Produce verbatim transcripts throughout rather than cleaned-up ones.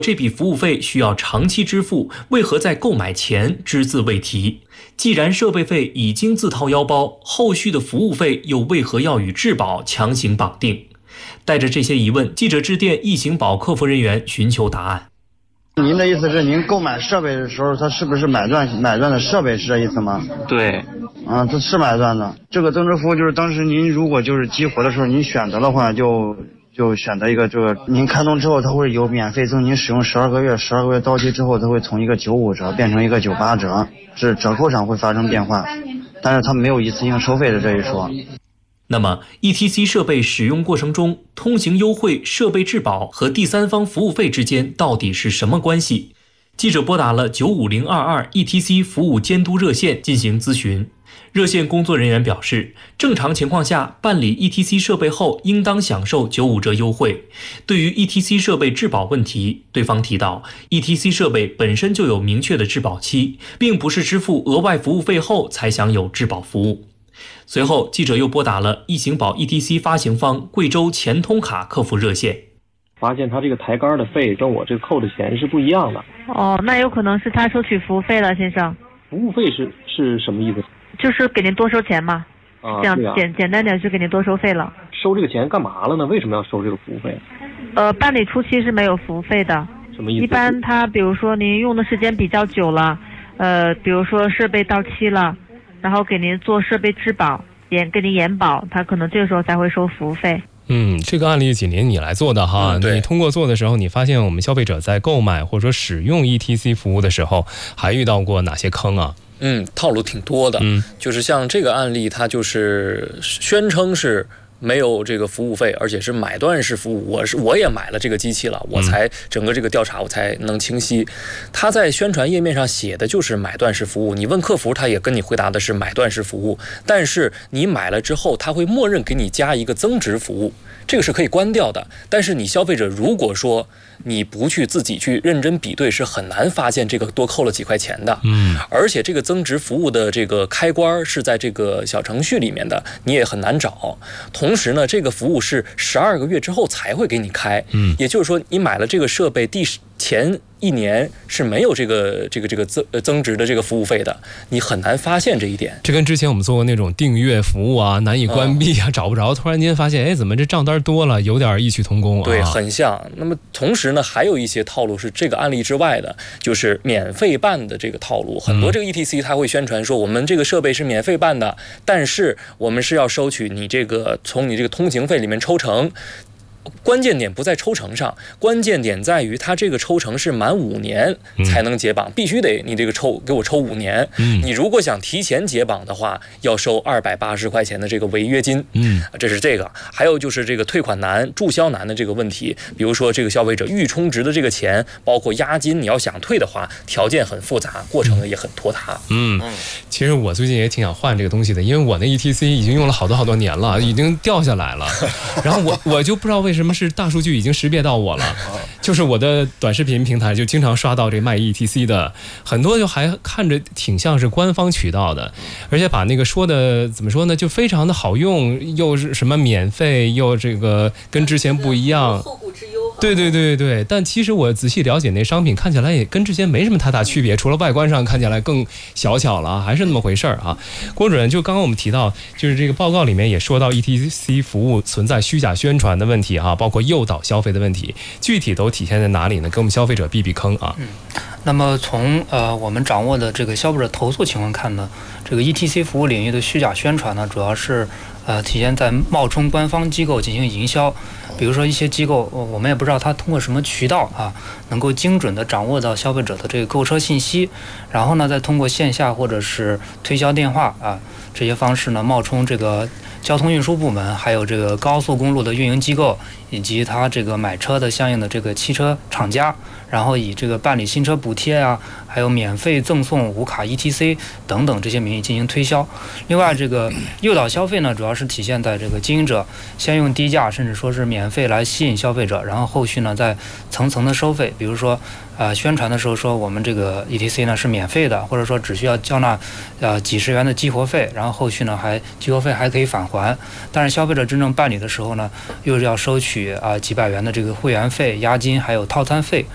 这笔服务费需要长期支付，为何在购买前只字未提？既然设备费已经自掏腰包，后续的服务费又为何要与质保强行绑定？带着这些疑问，记者致电易行宝客服人员寻求答案。 您的意思是，您购买设备的时候，它是不是买断买断的设备是这意思吗？ 对， 啊，这是买断的。这个增值服务就是当时您如果就是激活的时候，您选择的话就。就选择一个这个，您开通之后，它会有免费赠您使用十二个月，十二个月到期之后，它会从一个九五折变成一个九八折，是折扣上会发生变化，但是它没有一次性收费的这一说。 那么 E T C 设备使用过程中，通行优惠、设备质保和第三方服务费之间到底是什么关系？记者拨打了九五零二二 E T C 服务监督热线进行咨询。热线工作人员表示，正常情况下办理 E T C 设备后应当享受九五折优惠。对于 E T C 设备质保问题，对方提到 E T C 设备本身就有明确的质保期，并不是支付额外服务费后才享有质保服务。随后记者又拨打了易行宝 E T C 发行方贵州钱通卡客服热线， 发现他这个抬杆的费跟我这个扣的钱是不一样的。 哦，那有可能是他收取服务费了，先生。 服务费是是什么意思？ 就是给您多收钱嘛， 啊， 这样对啊， 简简单点就给您多收费了。 收这个钱干嘛了呢？为什么要收这个服务费？ 呃，办理初期是没有服务费的。 什么意思？ 一般他比如说您用的时间比较久了，呃，比如说设备到期了，然后给您做设备质保，延给您延保，他可能这个时候才会收服务费。 嗯，这个案例锦麟你来做的哈、嗯，你通过做的时候，你发现我们消费者在购买或者说使用 E T C 服务的时候，还遇到过哪些坑啊？ 嗯，套路挺多的。嗯，就是像这个案例，它就是宣称是没有这个服务费，而且是买断式服务。我是我也买了这个机器了，我才整个这个调查我才能清晰。他在宣传页面上写的就是买断式服务，你问客服，他也跟你回答的是买断式服务。但是你买了之后，他会默认给你加一个增值服务，这个是可以关掉的。但是你消费者如果说你不去自己去认真比对，是很难发现这个多扣了几块钱的。嗯，而且这个增值服务的这个开关是在这个小程序里面的，你也很难找。同时呢，这个服务是十二个月之后才会给你开。嗯，也就是说，你买了这个设备第前一年是没有这个这个这个增增值的这个服务费的，你很难发现这一点。 这跟之前我们做过那种订阅服务啊，难以关闭啊，嗯、找不着，突然间发现，哎，怎么这账单多了，有点异曲同工啊。 对，很像。那么同时呢，还有一些套路是这个案例之外的，就是免费办的这个套路。很多这个 E T C 它会宣传说，我们这个设备是免费办的，但是我们是要收取你这个从你这个通行费里面抽成。关键点不在抽成上，关键点在于它这个抽成是满五年才能解绑，嗯、必须得你这个抽给我抽五年。嗯、你如果想提前解绑的话，要收二百八十块钱的这个违约金。嗯，这是这个。还有就是这个退款难、注销难的这个问题，比如说这个消费者预充值的这个钱，包括押金，你要想退的话，条件很复杂，过程也很拖沓。 嗯，其实我最近也挺想换这个东西的，因为我那 E T C 已经用了好多好多年了，已经掉下来了，然后我我就不知道为什么。是大数据已经识别到我了，就是我的短视频平台就经常刷到这卖 E T C 的，很多就还看着挺像是官方渠道的，而且把那个说的怎么说呢，就非常的好用，又是什么免费，又这个跟之前不一样。对对对对，但其实我仔细了解那商品，看起来也跟之前没什么太大区别，除了外观上看起来更小巧了，还是那么回事儿啊。郭主任，就刚刚我们提到，就是这个报告里面也说到 E T C 服务存在虚假宣传的问题啊，包括诱导消费的问题，具体都体现在哪里呢？给我们消费者避避坑啊。 嗯，那么从呃我们掌握的这个消费者投诉情况看呢，这个 E T C 服务领域的虚假宣传呢，主要是呃体现在冒充官方机构进行营销。比如说一些机构，我们也不知道它通过什么渠道啊，能够精准地掌握到消费者的这个购车信息，然后呢，再通过线下或者是推销电话啊这些方式呢，冒充这个交通运输部门，还有这个高速公路的运营机构，以及它这个买车的相应的这个汽车厂家，然后以这个办理新车补贴啊，还有免费赠送无卡 E T C 等等这些名义进行推销。另外，这个诱导消费呢，主要是体现在这个经营者先用低价甚至说是免费来吸引消费者，然后后续呢再层层的收费。比如说，呃，宣传的时候说我们这个 E T C 呢是免费的，或者说只需要交纳呃几十元的激活费，然后后续呢还激活费还可以返还。但是消费者真正办理的时候呢，又是要收取啊、呃、几百元的这个会员费、押金还有套餐费。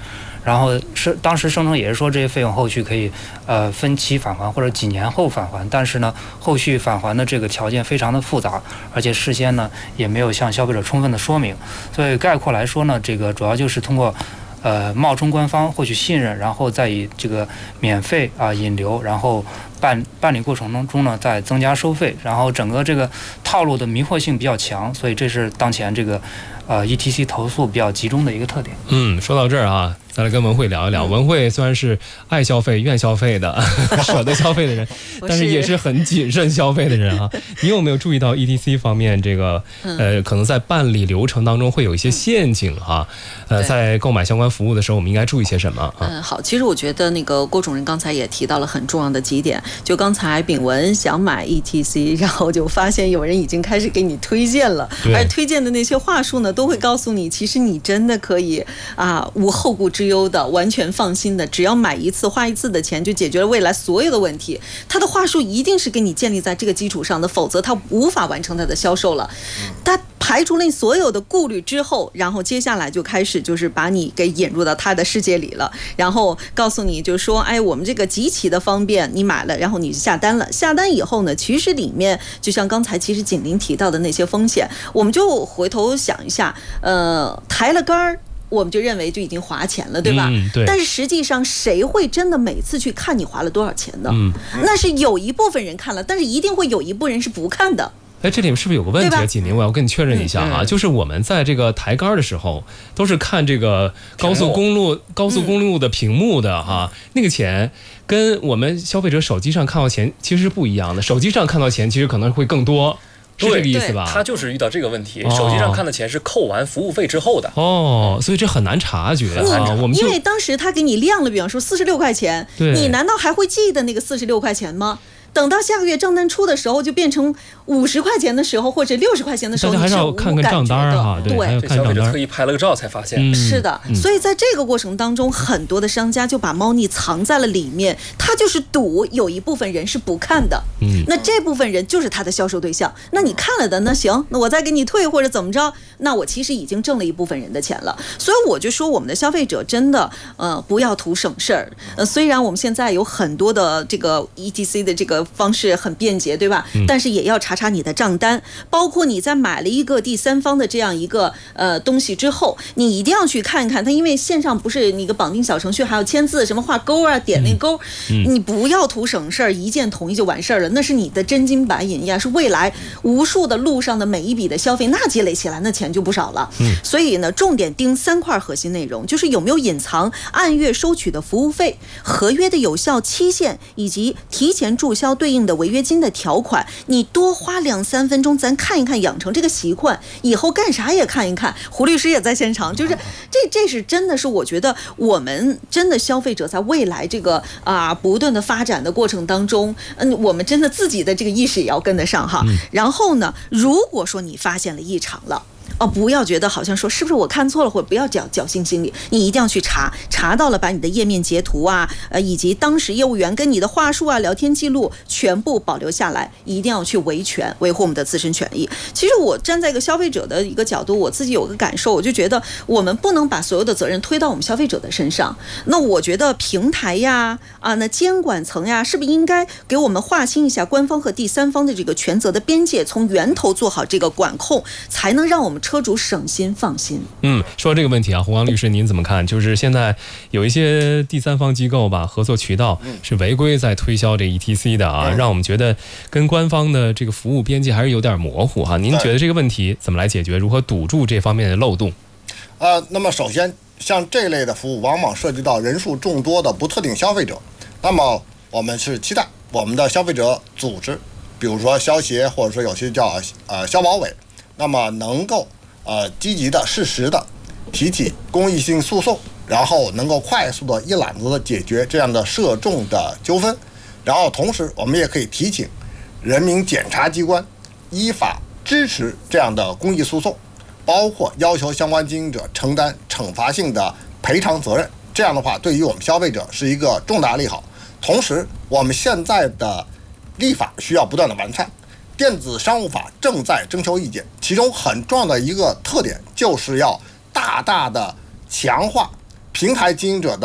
然后是当时声称也是说这些费用后续可以呃分期返还或者几年后返还，但是呢后续返还的这个条件非常的复杂，而且事先呢也没有向消费者充分的说明，所以概括来说呢，这个主要就是通过呃冒充官方获取信任，然后再以这个免费啊、呃、引流，然后办办理过程当中呢再增加收费，然后整个这个套路的迷惑性比较强，所以这是当前这个呃 E T C 投诉比较集中的一个特点。 嗯，说到这儿啊，再来跟文慧聊一聊。文慧虽然是爱消费、愿消费的、舍得消费的人，但是也是很谨慎消费的人啊。你有没有注意到 E T C 方面这个呃，可能在办理流程当中会有一些陷阱哈？呃，在购买相关服务的时候，我们应该注意些什么啊？ 嗯，好，其实我觉得那个郭主任刚才也提到了很重要的几点。就刚才炳文想买 E T C， 然后就发现有人已经开始给你推荐了，而推荐的那些话术呢，都会告诉你，其实你真的可以啊无后顾之忧的，完全放心的，只要买一次花一次的钱就解决了未来所有的问题。他的话术一定是给你建立在这个基础上的，否则他无法完成他的销售了。他排除了你所有的顾虑之后，然后接下来就开始就是把你给引入到他的世界里了，然后告诉你就是说，哎，我们这个极其的方便，你买了然后你就下单了，下单以后呢，其实里面就像刚才其实锦麟提到的那些风险，我们就回头想一下，呃，抬了杆儿我们就认为就已经划钱了，对吧？ 嗯、对。 但是实际上，谁会真的每次去看你划了多少钱的？嗯，那是有一部分人看了，但是一定会有一部分人是不看的。 哎，这里面是不是有个问题啊？锦麟，我要跟你确认一下啊，嗯、就是我们在这个抬杆的时候，都是看这个高速公路高速公路的屏幕的哈、啊，那个钱跟我们消费者手机上看到钱其实是不一样的，手机上看到钱其实可能会更多。是这个意思吧？ 他就是遇到这个问题，手机上看的钱是扣完服务费之后的哦，所以这很难察觉啊。我们因为当时他给你亮了，比方说四十六块钱，你难道还会记得那个四十六块钱吗？等到下个月账单出的时候，就变成五十块钱的时候，或者六十块钱的时候， 大家还是要看看账单哈， 对， 还要看账单。 消费者特意拍了个照才发现， 嗯、是的。所以在这个过程当中，很多的商家就把猫腻藏在了里面，他就是赌有一部分人是不看的，嗯，那这部分人就是他的销售对象。那你看了的，那行，那我再给你退或者怎么着，那我其实已经挣了一部分人的钱了。所以我就说，我们的消费者真的，呃，不要图省事儿。呃，虽然我们现在有很多的这个 E T C 的这个方式很便捷，对吧？但是也要查查你的账单，包括你在买了一个第三方的这样一个呃东西之后，你一定要去看一看它，因为线上不是你个绑定小程序还要签字，什么画勾啊，点那勾，嗯、你不要图省事儿，一键同意就完事儿了，那是你的真金白银呀，是未来无数的路上的每一笔的消费，那积累起来那钱就不少了。嗯、所以呢，重点盯三块核心内容，就是有没有隐藏按月收取的服务费、合约的有效期限以及提前注销对应的违约金的条款，你多花两三分钟咱看一看，养成这个习惯，以后干啥也看一看。胡律师也在现场，就是这这是真的是我觉得我们真的消费者在未来这个啊不断的发展的过程当中，嗯，我们真的自己的这个意识也要跟得上哈。然后呢，如果说你发现了异常了，哦，不要觉得好像说是不是我看错了，或者不要侥侥幸心理，你一定要去查，查到了把你的页面截图啊，呃，以及当时业务员跟你的话术啊、聊天记录全部保留下来，一定要去维权，维护我们的自身权益。其实我站在一个消费者的一个角度，我自己有个感受，我就觉得我们不能把所有的责任推到我们消费者的身上。那我觉得平台呀，啊，那监管层呀，是不是应该给我们划清一下官方和第三方的这个权责的边界，从源头做好这个管控，才能让我们车主省心放心。 嗯，说这个问题啊，胡刚律师您怎么看？就是现在有一些第三方机构吧，合作渠道是违规在推销这 E T C 的啊，让我们觉得跟官方的这个服务边界还是有点模糊哈。您觉得这个问题怎么来解决？如何堵住这方面的漏洞？ 呃，那么首先像这类的服务往往涉及到人数众多的不特定消费者，那么我们是期待我们的消费者组织，比如说消协或者说有些叫呃消保委，那么能够呃积极的适时的提起公益性诉讼，然后能够快速的一揽子的解决这样的涉众的纠纷，然后同时我们也可以提请人民检察机关依法支持这样的公益诉讼，包括要求相关经营者承担惩罚性的赔偿责任。这样的话，对于我们消费者是一个重大利好。同时，我们现在的立法需要不断的完善，电子商务法正在征求意见，其中很重要的一个特点就是要大大的强化平台经营者的